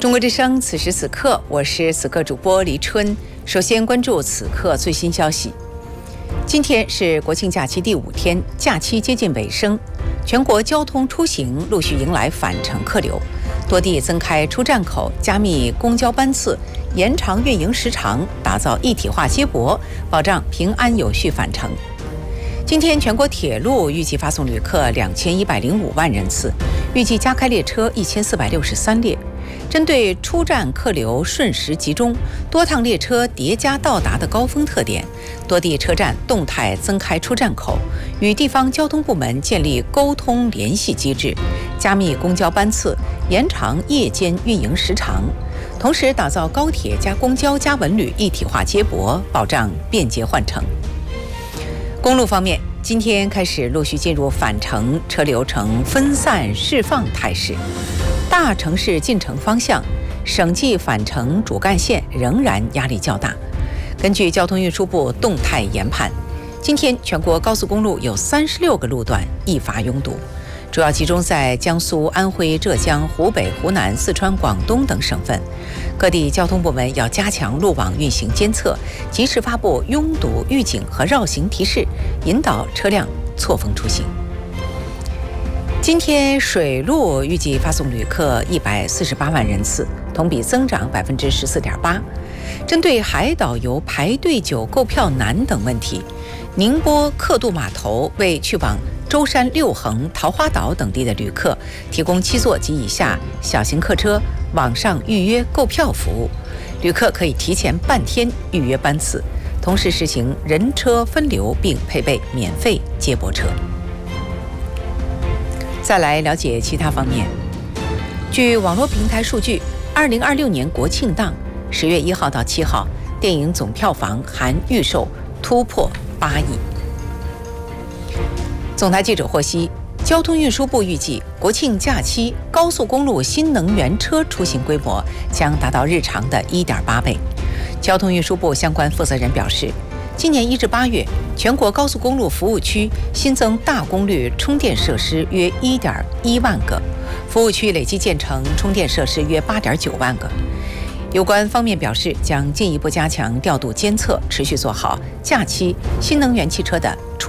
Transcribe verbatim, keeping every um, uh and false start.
中国之声，此时此刻，我是此刻主播黎春。首先关注此刻最新消息。今天是国庆假期第五天，假期接近尾声，全国交通出行陆续迎来返程客流，多地增开出站口，加密公交班次，延长运营时长，打造一体化接驳，保障平安有序返程。今天全国铁路预计发送旅客两千一百零五万人次，预计加开列车一千四百六十三列。针对出站客流瞬时集中、多趟列车叠加到达的高峰特点，多地车站动态增开出站口，与地方交通部门建立沟通联系机制，加密公交班次，延长夜间运营时长，同时打造高铁加公交加文旅一体化接驳，保障便捷换乘。公路方面，今天开始陆续进入返程车流呈分散释放态势。大城市进城方向，省际返程主干线仍然压力较大。根据交通运输部动态研判，今天全国高速公路有三十六个路段易发拥堵，主要集中在江苏、安徽、浙江、湖北、湖南、四川、广东等省份。各地交通部门要加强路网运行监测，及时发布拥堵预警和绕行提示，引导车辆错峰出行。今天水路预计发送旅客一百四十八万人次，同比增长百分之十四点八。针对海岛游排队久、购票难等问题，宁波客渡码头为去往舟山、六衡、桃花岛等地的旅客提供七座及以下小型客车网上预约购票服务，旅客可以提前半天预约班次，同时实行人车分流，并配备免费接驳车。再来了解其他方面。据网络平台数据，二零二六年国庆档十月一号到七号，电影总票房含预售突破八亿。总台记者获悉，交通运输部预计国庆假期高速公路新能源车出行规模将达到日常的一点八倍。交通运输部相关负责人表示，今年一至八月，全国高速公路服务区新增大功率充电设施约一点一万个，服务区累计建成充电设施约八点九万个。有关方面表示，将进一步加强调度监测，持续做好假期新能源汽车的